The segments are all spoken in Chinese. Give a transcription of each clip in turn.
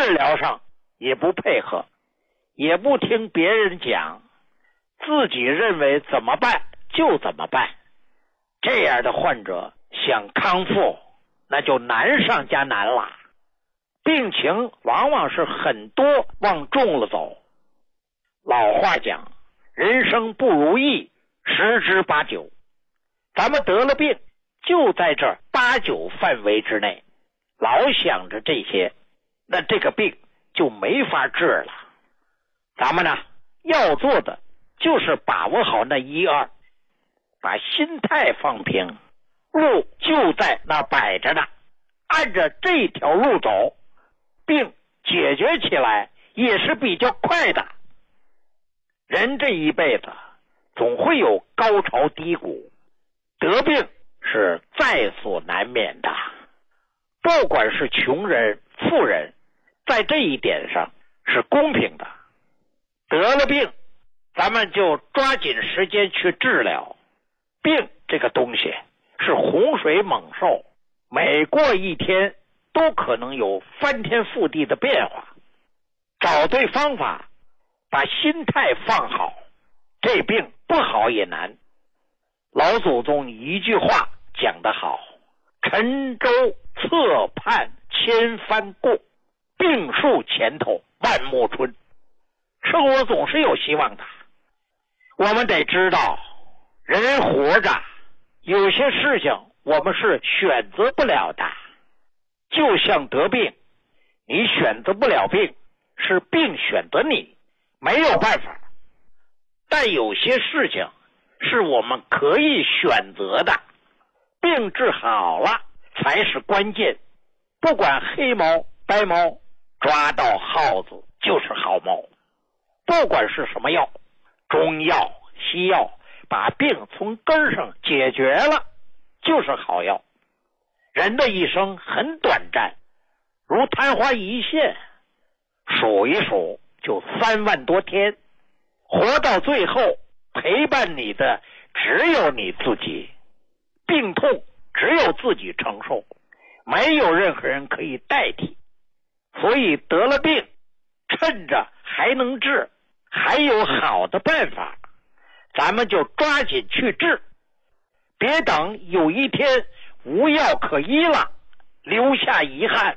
治疗上也不配合，也不听别人讲，自己认为怎么办就怎么办。这样的患者想康复，那就难上加难了，病情往往是很多往重了走。老话讲，人生不如意十之八九，咱们得了病就在这8、9范围之内，老想着这些，那这个病就没法治了。咱们呢，要做的就是把握好那1、2，把心态放平，路就在那摆着呢，按着这条路走，病解决起来也是比较快的。人这一辈子总会有高潮低谷，得病是在所难免的。不管是穷人富人，在这一点上是公平的。得了病，咱们就抓紧时间去治疗。病这个东西是洪水猛兽，每过一天都可能有翻天覆地的变化。找对方法，把心态放好，这病不好也难。老祖宗一句话讲得好，沉舟侧畔千帆过，病树前头万木春。生活总是有希望的。我们得知道，人活着有些事情我们是选择不了的，就像得病，你选择不了病，是病选择你，没有办法。但有些事情是我们可以选择的，病治好了才是关键。不管黑猫白猫，抓到耗子就是好猫。不管是什么药，中药西药，把病从根上解决了就是好药。人的一生很短暂，如昙花一现，数一数就3万多天，活到最后陪伴你的只有你自己，病痛只有自己承受，没有任何人可以代替。所以得了病，趁着还能治，还有好的办法，咱们就抓紧去治，别等有一天无药可医了，留下遗憾。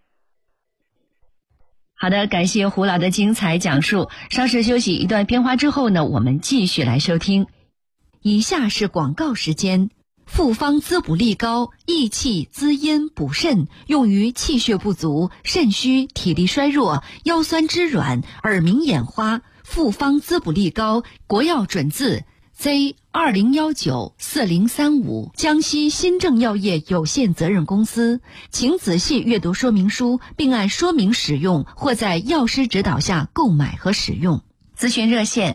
好的，感谢胡老的精彩讲述。稍事休息一段片花之后呢，我们继续来收听。以下是广告时间。复方滋补力膏，益气滋阴补肾，用于气血不足、肾虚、体力衰弱、腰酸肢软、耳鸣眼花。复方滋补力膏，国药准字 Z20194035，江西新政药业有限责任公司。请仔细阅读说明书，并按说明使用，或在药师指导下购买和使用。咨询热线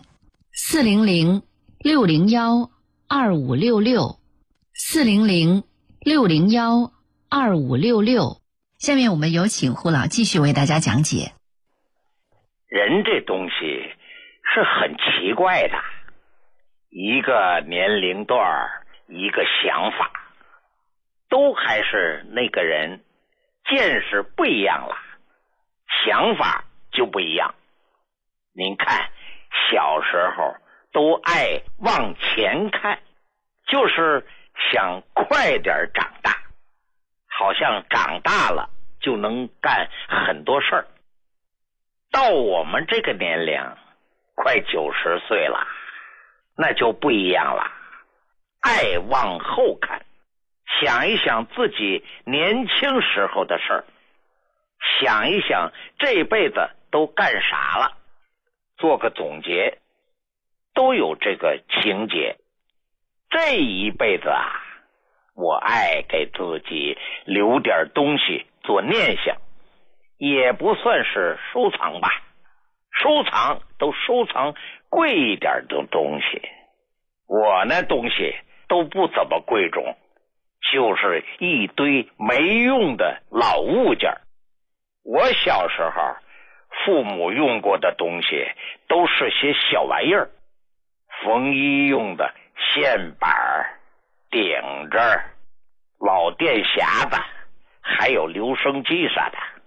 400-601-2566。400-601-2566。下面我们有请胡老继续为大家讲解。 人这东西是很奇怪的，一个年龄段，一个想法，都还是那个人，见识不一样了，想法就不一样。您看，小时候都爱往前看，就是想快点长大，好像长大了就能干很多事儿。到我们这个年龄，快90岁了，那就不一样了，爱往后看，想一想自己年轻时候的事儿，想一想这辈子都干啥了，做个总结，都有这个情节。这一辈子啊，我爱给自己留点东西做念想，也不算是收藏吧，收藏都收藏贵一点的东西，我那东西都不怎么贵重，就是一堆没用的老物件。我小时候父母用过的东西都是些小玩意儿，缝衣用的线板、顶针、老电匣子，还有留声机啥的，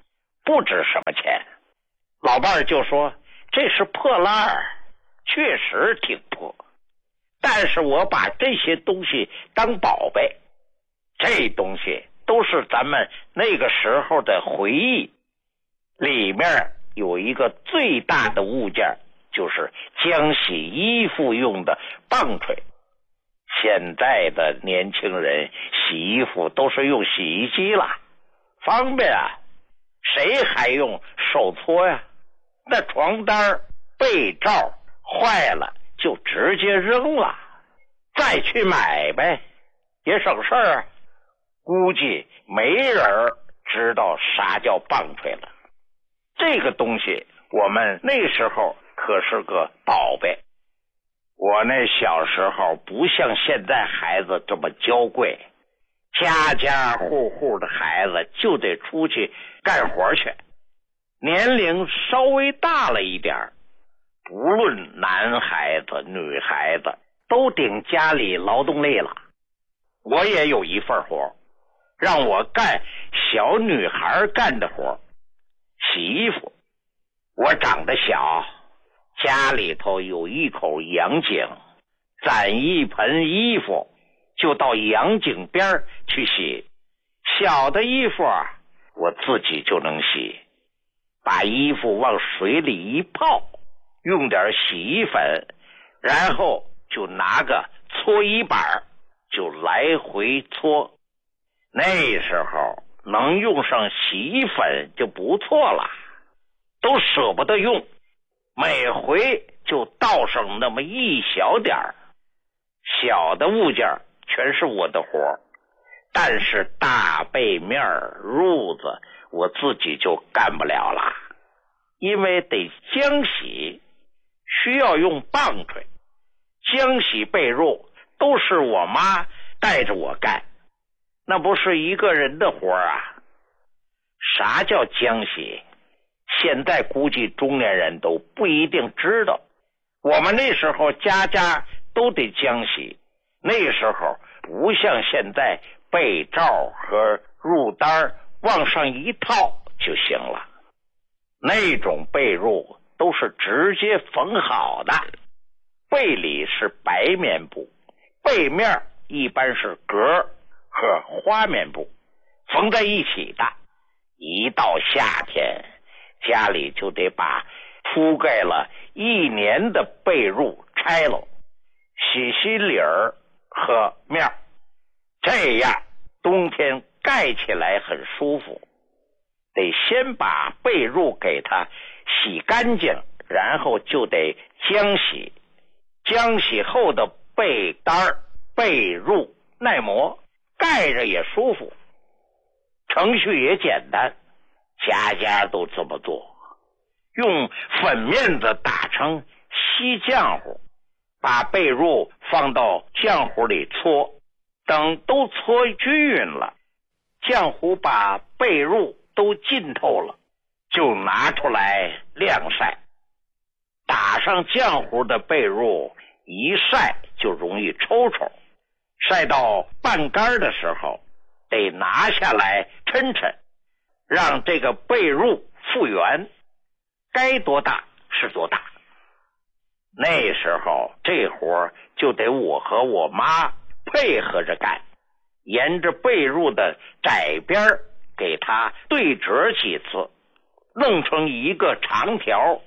不值什么钱。老伴儿就说这是破烂儿，确实挺破，但是我把这些东西当宝贝，这东西都是咱们那个时候的回忆。里面有一个最大的物件，就是浆洗衣服用的棒槌。现在的年轻人洗衣服都是用洗衣机了，方便啊，谁还用手搓呀？那床单被罩坏了就直接扔了，再去买呗，也省事儿啊。估计没人知道啥叫棒槌了。这个东西我们那时候可是个宝贝。我那小时候不像现在孩子这么娇贵，家家户户的孩子就得出去干活去，年龄稍微大了一点，不论男孩子女孩子都顶家里劳动力了。我也有一份活，让我干小女孩干的活，洗衣服。我长得小，家里头有一口洋井，攒一盆衣服就到洋井边去洗。小的衣服我自己就能洗，把衣服往水里一泡，用点洗衣粉，然后就拿个搓衣板就来回搓。那时候能用上洗衣粉就不错了，都舍不得用，每回就倒上那么一小点儿。小的物件全是我的活，但是大背面褥子我自己就干不了了，因为得浆洗，需要用棒槌。浆洗被褥都是我妈带着我干，那不是一个人的活啊。啥叫浆洗？现在估计中年人都不一定知道。我们那时候家家都得浆洗，那时候不像现在被罩和褥单往上一套就行了，那种被褥都是直接缝好的，被里是白棉布，背面一般是格和花棉布缝在一起的。一到夏天，家里就得把覆盖了一年的被褥拆了，洗洗里儿和面，这样冬天盖起来很舒服。得先把被褥给它洗干净，然后就得浆洗。浆洗后的被单被褥耐磨，盖着也舒服，程序也简单，家家都这么做。用粉面子打成稀浆糊，把被褥放到浆糊里搓，等都搓均匀了，浆糊把被褥都浸透了，就拿出来晾晒。打上浆糊的被褥一晒就容易抽抽，晒到半干的时候得拿下来抻抻，让这个被褥复原，该多大是多大。那时候这活就得我和我妈配合着干，沿着被褥的窄边给它对折几次，弄成一个长条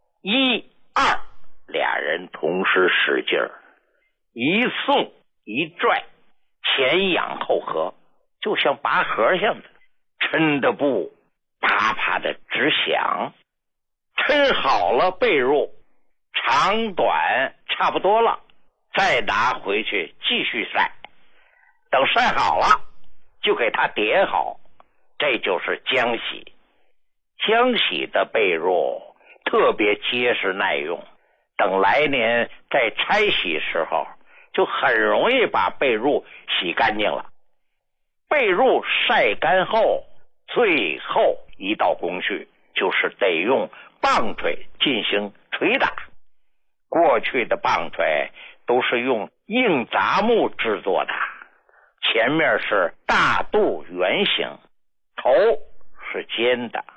，1、2，俩人同时使劲儿，一送一拽，前仰后合，就像拔河像的，抻的布啪啪的直响。抻好了被褥，长短差不多了，再拿回去继续晒。等晒好了，就给它叠好，这就是浆洗。浆洗的被褥特别结实耐用，等来年在拆洗时候就很容易把被褥洗干净了。被褥晒干后，最后一道工序就是得用棒槌进行捶打。过去的棒槌都是用硬杂木制作的，前面是大肚圆形，头是尖的，